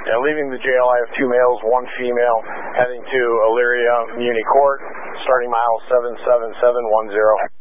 Leaving the jail, I have 2 males, 1 female, heading to Elyria Muni Court, starting mile 77710.